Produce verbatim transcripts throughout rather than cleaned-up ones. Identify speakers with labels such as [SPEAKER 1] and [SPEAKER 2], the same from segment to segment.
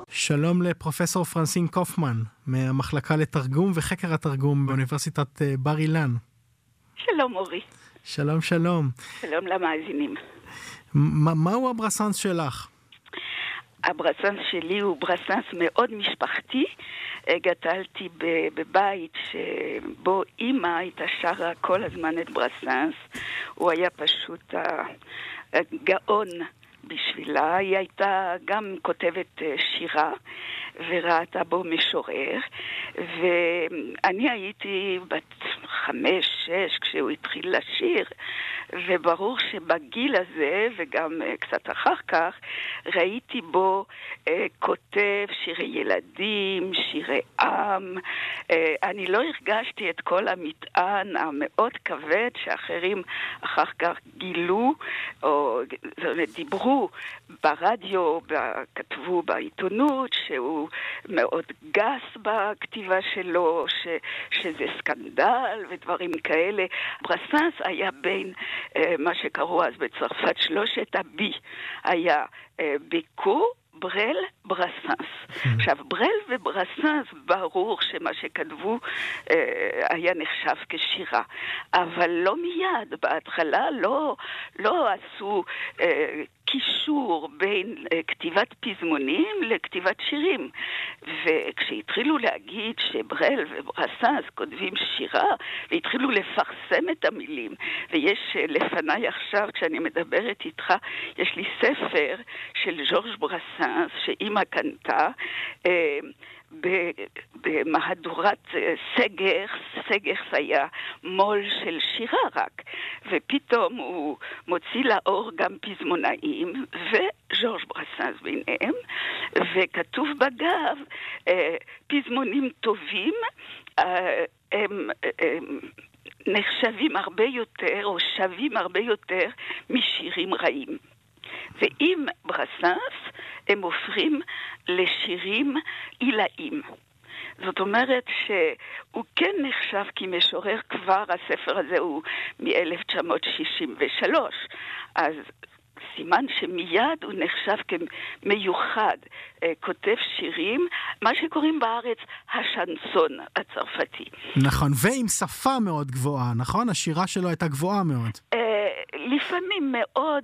[SPEAKER 1] שלום לפרופסור פרנסין קופמן, מהמחלקה לתרגום וחקר התרגום באוניברסיטת בר אילן.
[SPEAKER 2] שלום אורי.
[SPEAKER 1] שלום שלום.
[SPEAKER 2] שלום למאזינים.
[SPEAKER 1] מה, מהו הברסנס שלך?
[SPEAKER 2] הברסנס שלי הוא ברסנס מאוד משפחתי. גדלתי בבית שבו אמא הייתה שרה כל הזמן את ברסנס. הוא היה פשוט הגאון בשבילה. היא הייתה גם כותבת שירה וראתה בו משורר, ואני הייתי בת חמש, שש כשהוא התחיל לשיר, וברור שבגיל הזה וגם קצת אחר כך ראיתי בו אה, כותב שירי ילדים, שירי עם. אה, אני לא הרגשתי את כל המטען המאוד כבד שאחרים אחר כך גילו או דיברו ברדיו, כתבו בעיתונות שהוא מאוד גס בכתיבה שלו, ש, שזה סקנדל ודברים כאלה. ברסנס היה בין אה, מה שקראו אז בצרפת שלושת הבי. היה אה, ביקו, ברל, ברסנס. עכשיו, ברל וברסנס ברור שמה שכתבו אה, היה נחשב כשירה, אבל לא מיד. בהתחלה לא, לא עשו אה, קישור בין uh, כתיבת פזמונים לכתיבת שירים. וכשהתחילו להגיד שברל וברסנס כותבים שירה, והתחילו לפרסם את המילים, ויש uh, לפניי עכשיו, כשאני מדברת איתך, יש לי ספר של ז'ורג' ברסנס, שאמא קנתה, uh, במהדורת סגרס. סגרס היה מול של שירה רק, ופתאום הוא מוציא לאור גם פזמונאים, וז'ורג' ברסנס ביניהם, וכתוב בגב פזמונים טובים הם, הם נחשבים הרבה יותר או שווים הרבה יותר משירים רעים. ועם ברסנס הם הופכים לשירים עילאים. זאת אומרת שהוא כן נחשב כמשורר כבר. הספר הזה הוא מ-אלף תשע מאות שישים ושלוש, אז סימן שמיד הוא נחשב כמיוחד, כותב שירים, מה שקוראים בארץ השנסון הצרפתי.
[SPEAKER 1] נכון, ועם שפה מאוד גבוהה, נכון? השירה שלו הייתה גבוהה מאוד.
[SPEAKER 2] לפעמים מאוד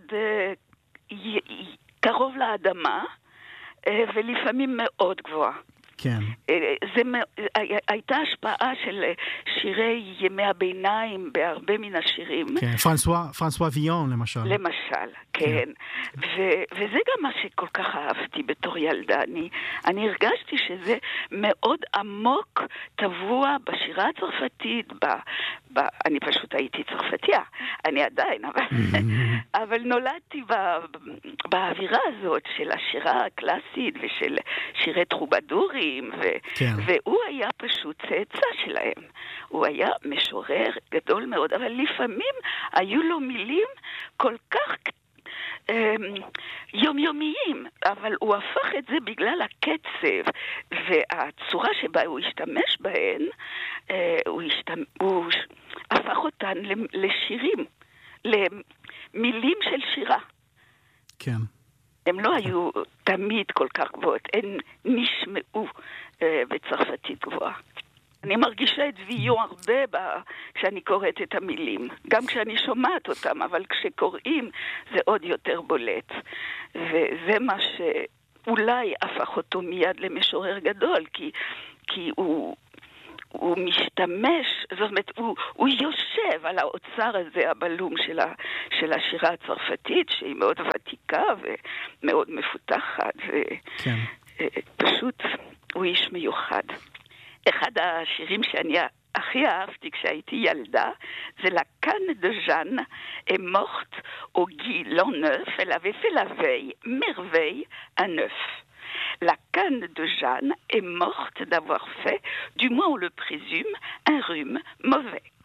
[SPEAKER 2] קרוב לאדמה, ולפעמים מאוד גבוהה.
[SPEAKER 1] כן.
[SPEAKER 2] זה, הייתה השפעה של שירי ימי הביניים בהרבה מן השירים.
[SPEAKER 1] כן, פרנסואה, פרנסואה ויון למשל.
[SPEAKER 2] למשל, כן. כן. ו, וזה גם מה שכל כך אהבתי בתור ילדה. אני, אני הרגשתי שזה מאוד עמוק טבוע בשירה הצרפתית. ב, ב, אני פשוט הייתי צרפתיה, אני עדיין, אבל, אבל נולדתי ב, באווירה הזאת של השירה הקלאסית ושל שירי טרובדורים. ו- כן. והוא היה פשוט צאצא שלהם. הוא היה משורר גדול מאוד, אבל לפעמים היו לו מילים כל כך אה, יומיומיים, אבל הוא הפך את זה בגלל הקצב והצורה שבה הוא השתמש בהן, אה, הוא, השתמש, הוא הפך אותן לשירים, למילים של שירה.
[SPEAKER 1] כן.
[SPEAKER 2] הם לא היו תמיד כל כך גבוהות, הן נשמעו אה, בצרפתית גבוהה. אני מרגישה את ויו הרבה ב... כשאני קוראת את המילים, גם כשאני שומעת אותם, אבל כשקוראים זה עוד יותר בולט. וזה מה שאולי הפך אותו מיד למשורר גדול, כי, כי הוא... הוא משתמש, זאת אומרת, הוא, הוא יושב על האוצר הזה, הבלום של, ה, של השירה הצרפתית, שהיא מאוד ותיקה ומאוד מפותחת, ופשוט כן. הוא איש מיוחד. אחד השירים שאני הכי אהבתי כשהייתי ילדה, זה La Canne de Jeanne est morte au Guy l'an neuf, elle avait fait la veille, merveille à neuf. La canne de Jeanne est morte d'avoir fait, du moins on le présume, un rhume mauvais.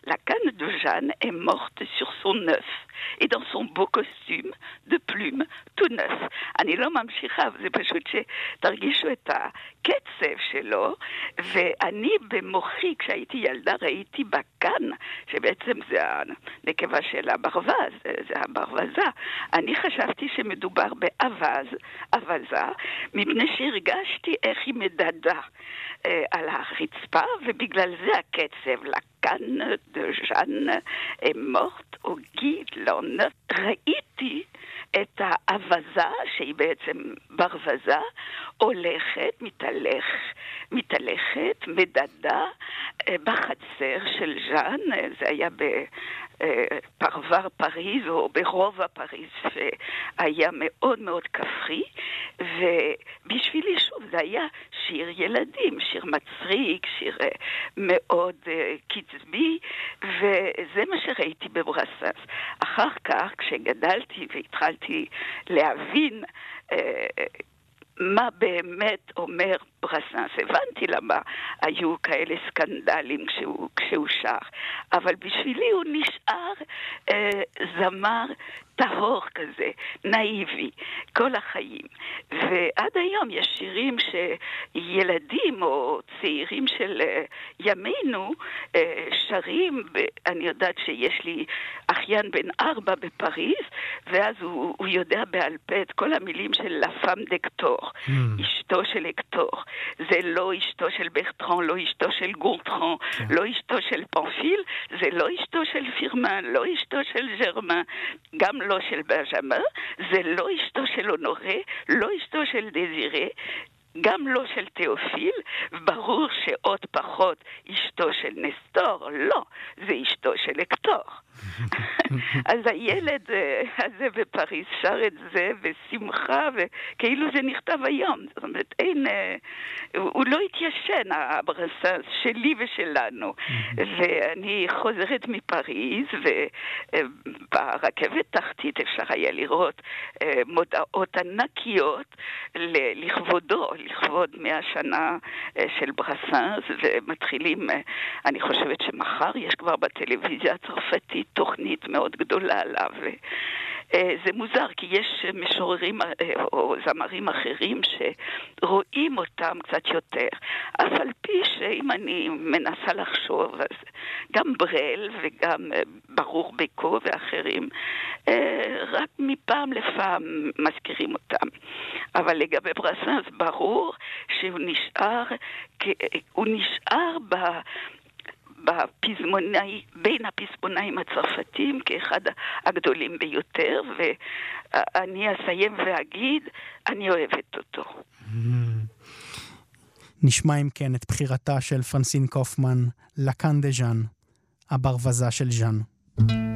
[SPEAKER 2] La canne de Jeanne est morte sur son œuf, et dans son beau costume de plumes tout neuf. אני לא ממשיכה, זה פשוט שתרגישו את הקצב שלו, ואני במוחי, כשהייתי ילדה, ראיתי בקן, שבעצם זה הנקבה של הברווז, זה הברוזה. אני חשבתי שמדובר באבז, אבזה, מפני שהרגשתי איך היא מדדה אה, על הרצפה, ובגלל זה הקצב, לקן דה ז'אן מורט או גיד לא נף. ראיתי את האבזה, שהיא בעצם ברווזה, הולכת, מתהלך, מתהלכת, מדדה בחצר של ז'אן, זה היה בפרבר פריז או ברובע פריז, שהיה מאוד מאוד כפרי, ובשבילי שוב זה היה שיר ילדים, שיר מצחיק, שיר מאוד קצבי, וזה מה שראיתי בברסנס. אחר כך, כשגדלתי והתחלתי להבין מה באמת אומר ברסנס, הבנתי למה היו כאלה סקנדלים כשהוא, כשהוא שר, אבל בשבילי הוא נשאר אה, זמר טהור כזה, נאיבי, כל החיים. ועד היום יש שירים שילדים או צעירים של ימינו אה, שרים, ב, אני יודעת שיש לי אחיין בן ארבע בפריז, ואז הוא, הוא יודע בעל פה את כל המילים של לפם דקטור, mm. אשתו של אקטור. זה לא אשתו של ברטרן, לא אשתו של גורטרן, כן. לא אשתו של פנפיל, זה לא אשתו של פירמן, לא אשתו של ז'רמן, גם לא של בנג'מין, זה לא אשתו של אונורי, לא אשתו של דזירי, גם לא של תיאופיל, ברור שעוד פחות אשתו של נסטור, לא, זה אשתו של אקטור. אז הילד הזה בפריז שר את זה בשמחה, וכאילו זה נכתב היום. זאת אומרת, אין, הוא לא התיישן, הברסנס שלי ושלנו. ואני חוזרת מפריז, וברכבת תחתית אפשר היה לראות מודעות ענקיות לכבודו, לכבוד מאה שנה של ברסנס, ומתחילים, אני חושבת שמחר יש כבר בטלוויזיה הצרפתית תוכנית מאוד גדולה עליו. זה מוזר, כי יש משוררים או זמרים אחרים שרואים אותם קצת יותר. אף על פי שאם אני מנסה לחשוב, אז גם ברל וגם ברוך בקו ואחרים, רק מפעם לפעם מזכירים אותם. אבל לגבי ברסנס ברור שהוא נשאר, הוא נשאר ב... בפזמונאי, בין הפזמונאים הצרפתים כאחד הגדולים ביותר, ואני אסיים ואגיד, אני אוהבת אותו.
[SPEAKER 1] נשמע אם כן את בחירתה של פרנסין קופמן, לקן דה ז'אן, הברווזה של ז'אן.